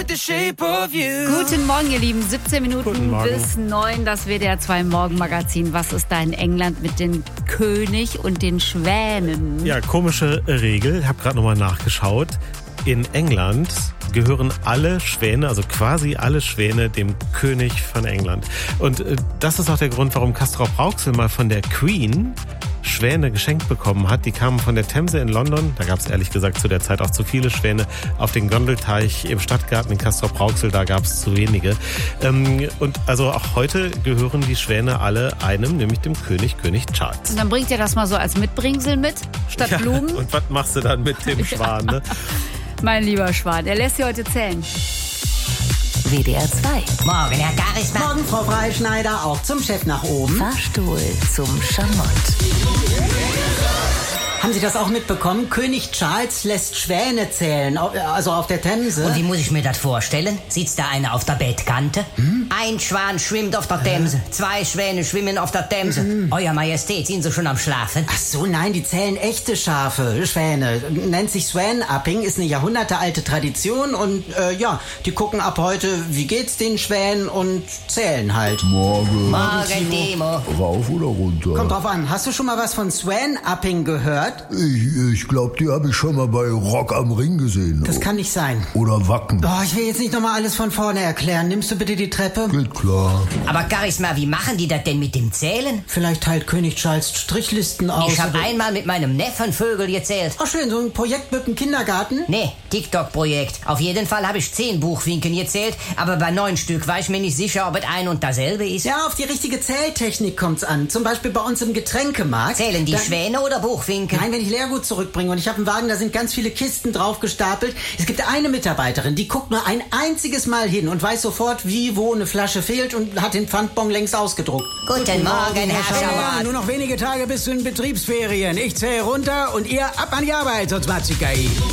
the shape of you. Guten Morgen, ihr Lieben. 17 Minuten bis 9, das WDR 2 Morgenmagazin. Was ist da in England mit dem König und den Schwänen? Ja, komische Regel. Ich habe gerade nochmal nachgeschaut. In England gehören alle Schwäne, also quasi alle Schwäne, dem König von England. Und das ist auch der Grund, warum Castrop Rauxel mal von der Queen Schwäne geschenkt bekommen hat. Die kamen von der Themse in London. Da gab es ehrlich gesagt zu der Zeit auch zu viele Schwäne. Auf den Gondelteich im Stadtgarten in Castrop Rauxel, da gab es zu wenige. Und also auch heute gehören die Schwäne alle einem, nämlich dem König Charles. Und dann bringt ihr das mal so als Mitbringsel mit, statt Blumen? Und was machst du dann mit dem Schwan, ne? Mein lieber Schwan, er lässt sie heute zählen. WDR 2. Morgen, Herr Garismann. Morgen, Frau Freischneider, auch zum Chef nach oben. Fahrstuhl zum Schamott. Haben Sie das auch mitbekommen? König Charles lässt Schwäne zählen, also auf der Themse. Und wie muss ich mir das vorstellen? Sitzt da einer auf der Bettkante? Ein Schwan schwimmt auf der Themse. 2 Schwäne schwimmen auf der Themse. Euer Majestät, sind Sie schon am Schlafen? Ach so, nein, die zählen echte Schwäne. Nennt sich Swan-Upping, ist eine jahrhundertealte Tradition und die gucken ab heute, wie geht's den Schwänen und zählen halt. Morgen. Morgen, Demo. Rauf oder runter? Kommt drauf an, hast du schon mal was von Swan-Upping gehört? Ich glaube, die habe ich schon mal bei Rock am Ring gesehen. Das kann nicht sein. Oder Wacken. Oh, ich will jetzt nicht nochmal alles von vorne erklären. Nimmst du bitte die Treppe? Geht klar. Aber Garisma, wie machen die das denn mit dem Zählen? Vielleicht teilt König Charles Strichlisten aus. Ich habe einmal mit meinem Neffen Vögel gezählt. Ach schön, so ein Projekt mit dem Kindergarten? Nee, TikTok-Projekt. Auf jeden Fall habe ich 10 Buchfinken gezählt, aber bei 9 Stück war ich mir nicht sicher, ob es ein und dasselbe ist. Ja, auf die richtige Zähltechnik kommt's an. Zum Beispiel bei uns im Getränkemarkt. Zählen die Schwäne oder Buchfinken? Nein, wenn ich Leergut zurückbringe und ich habe einen Wagen, da sind ganz viele Kisten drauf gestapelt. Es gibt eine Mitarbeiterin, die guckt nur ein einziges Mal hin und weiß sofort, wie wo eine Flasche fehlt und hat den Pfandbon längst ausgedruckt. Guten Morgen, Herr Schamott. Nur noch wenige Tage bis zu den Betriebsferien. Ich zähle runter und ihr ab an die Arbeit, sonst macht's